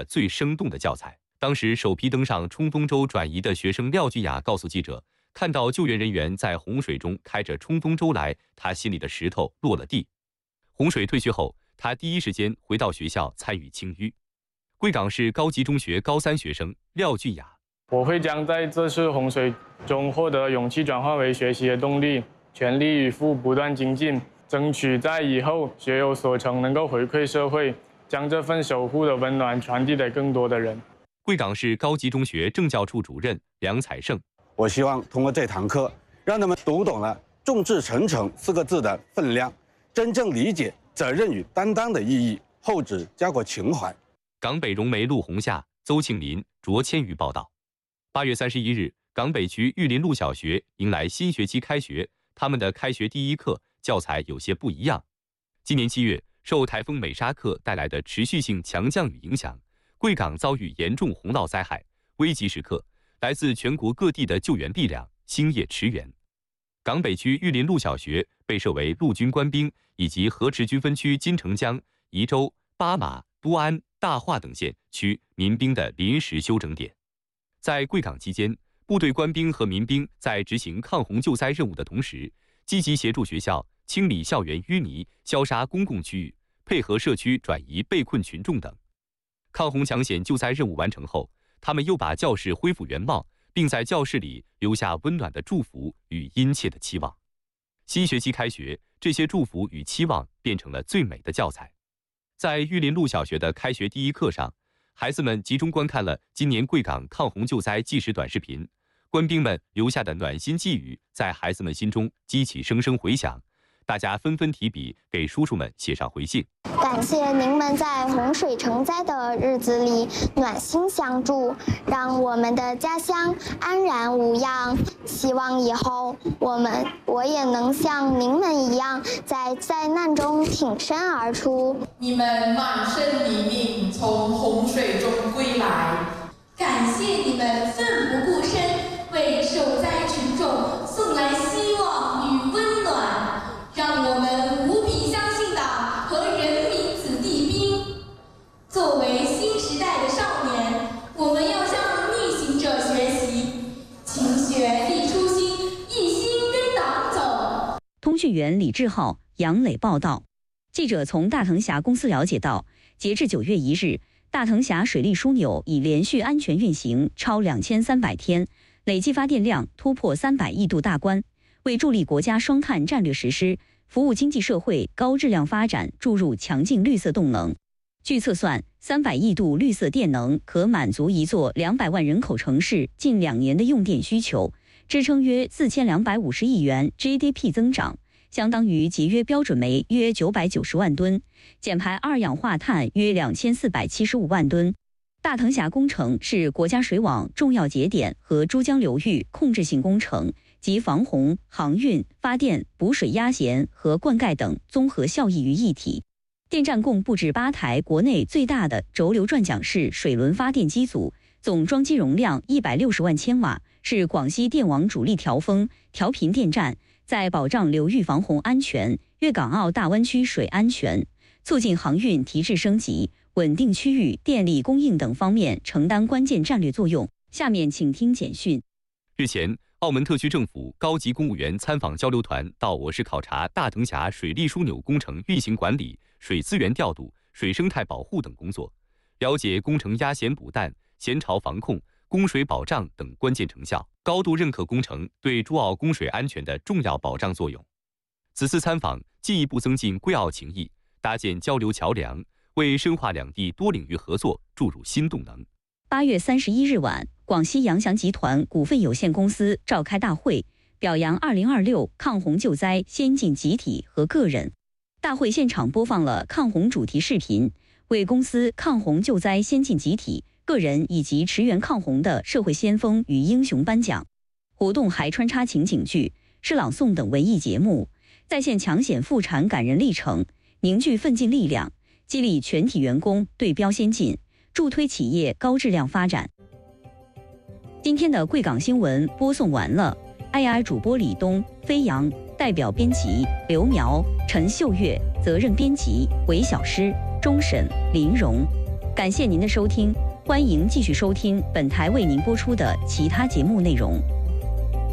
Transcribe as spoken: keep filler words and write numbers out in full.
了最生动的教材。当时首批登上冲锋舟转移的学生廖俊雅告诉记者，看到救援人员在洪水中开着冲锋舟来，他心里的石头落了地。洪水退去后，他第一时间回到学校参与清淤。贵港市高级中学高三学生廖俊雅， 我会将在这次洪水中获得勇气转化为学习的动力，全力以赴不断精进，争取在以后学有所成，能够回馈社会，将这份守护的温暖传递给更多的人。 贵港市高级中学政教处主任梁彩胜， 我希望通过这堂课，让他们读懂了“众志成城”四个字的分量，真正理解责任与担当的意义，厚植家国情怀。 港北榕梅路红下，邹庆林、卓千余报道。八月三十一日，港北区玉林路小学迎来新学期开学，他们的开学第一课教材有些不一样。今年七月，受台风美沙克带来的持续性强降雨影响，贵港遭遇严重洪涝灾害，危急时刻，来自全国各地的救援力量星夜驰援。港北区玉林路小学被设为陆军官兵以及河池军分区金城江、宜州、巴马、都安、大化等县区民兵的临时休整点。在贵港期间，部队官兵和民兵在执行抗洪救灾任务的同时，积极协助学校清理校园淤泥、消杀公共区域，配合社区转移被困群众等。抗洪抢险救灾任务完成后，他们又把教室恢复原貌，并在教室里留下温暖的祝福与殷切的期望。新学期开学，这些祝福与期望变成了最美的教材。在玉林路小学的开学第一课上，孩子们集中观看了今年贵港抗洪救灾纪实短视频，官兵们留下的暖心寄语在孩子们心中激起声声回响，大家纷纷提笔给叔叔们写上回信。 感谢您们在洪水成灾的日子里暖心相助，让我们的家乡安然无恙。希望以后我们我也能像您们一样，在灾难中挺身而出。 你们满身泥泞从洪水中归来， 感谢你们奋不顾身，为受灾群众送来希望与温暖，让我们无比相信党和人民子弟兵。作为新时代的少年，我们要向逆行者学习，勤学立初心，一心跟党走。 通讯员李志浩、杨磊报道。记者从大藤峡公司了解到，截至九月一日，大藤峡水利枢纽已连续安全运行超两千三百天，累计发电量突破三百亿度大关，为助力国家双碳战略实施、服务经济社会高质量发展注入强劲绿色动能。据测算，三百亿度绿色电能可满足一座两百万人口城市近两年的用电需求，支撑约四千两百五十亿元 G D P 增长，相当于节约标准煤约九百九十万吨，减排二氧化碳约两千四百七十五万吨。大藤峡工程是国家水网重要节点和珠江流域控制性工程，集防洪、航运、发电、补水压咸和灌溉等综合效益于一体。电站共布置八台国内最大的轴流转桨式水轮发电机组，总装机容量一百六十万千瓦，是广西电网主力调峰、调频电站，在保障流域防洪安全、粤港澳大湾区水安全、促进航运提质升级、稳定区域电力供应等方面承担关键战略作用。下面请听简讯。 日前，澳门特区政府高级公务员参访交流团到我市考察大藤峡水利枢纽工程运行管理、水资源调度、水生态保护等工作，了解工程压咸补氮、咸潮防控、供水保障等关键成效，高度认可工程对珠澳供水安全的重要保障作用。此次参访进一步增进贵澳情谊，搭建交流桥梁，为深化两地多领域合作注入新动能。 八月三十一日晚，广西扬翔集团股份有限公司召开大会，表扬二零二六抗洪救灾先进集体和个人。大会现场播放了抗洪主题视频，为公司抗洪救灾先进集体、个人以及驰援抗洪的社会先锋与英雄颁奖。活动还穿插情景剧、诗朗诵等文艺节目，再现抢险复产感人历程，凝聚奋进力量，激励全体员工对标先进，助推企业高质量发展。今天的贵港新闻播送完了，I R 主播李东、飞扬，代表编辑刘苗、陈秀月，责任编辑韦小诗、钟沈、林荣。 感谢您的收听，欢迎继续收听本台为您播出的其他节目内容。